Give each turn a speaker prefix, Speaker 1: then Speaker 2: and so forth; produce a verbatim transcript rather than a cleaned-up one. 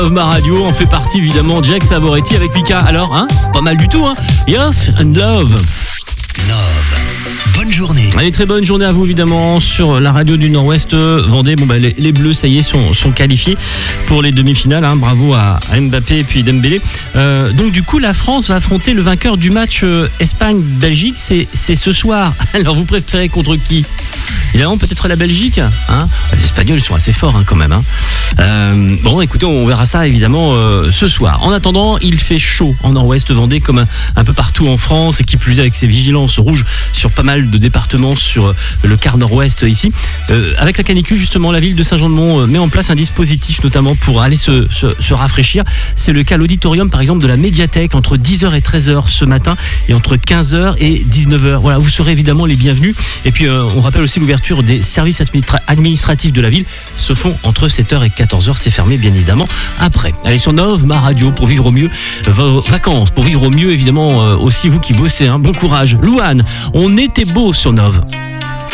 Speaker 1: Love Ma Radio, on fait partie évidemment Jack Savoretti avec Mika. Alors, hein, pas mal du tout, hein. Yes and Love.
Speaker 2: Love. Bonne journée.
Speaker 1: Allez, très bonne journée à vous évidemment sur la radio du Nord-Ouest Vendée. Bon bah les, les Bleus, ça y est, sont, sont qualifiés pour les demi-finales. Hein. Bravo à, à Mbappé et puis Dembélé. Euh, donc du coup, la France va affronter le vainqueur du match euh, Espagne-Belgique. C'est, c'est ce soir. Alors vous préférez contre qui ? Évidemment, peut-être la Belgique. Hein. Les Espagnols sont assez forts hein, quand même. Hein. Euh, bon, écoutez, on verra ça évidemment euh, ce soir. En attendant, il fait chaud en Nord-Ouest Vendée comme un, un peu partout en France et qui plus est avec ses vigilances rouges sur pas mal de départements sur le quart Nord-Ouest ici. Euh, avec la canicule, justement, la ville de Saint-Jean-de-Mont met en place un dispositif notamment pour aller se, se, se rafraîchir. C'est le cas à l'auditorium, par exemple, de la médiathèque entre dix heures et treize heures ce matin et entre quinze heures et dix-neuf heures. Voilà, vous serez évidemment les bienvenus. Et puis, euh, on rappelle aussi l'ouverture des services administratifs de la ville se font entre sept heures et quatorze heures. C'est fermé, bien évidemment, après. Allez sur Love Ma Radio pour vivre au mieux vos vacances, pour vivre au mieux, évidemment, euh, aussi vous qui bossez. Hein. Bon courage. Louane, on était beau sur Nove.